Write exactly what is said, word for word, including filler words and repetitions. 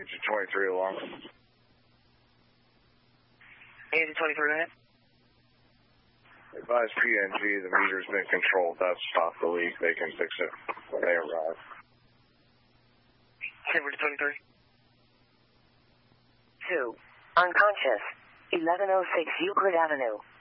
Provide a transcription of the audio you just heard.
Agent twenty-three along. Agent twenty-three, go ahead. Advise P N G, the meter's been controlled. That's stopped the leak. They can fix it when they arrive. Silver to twenty-three. Two. Unconscious. eleven oh six Euclid Avenue.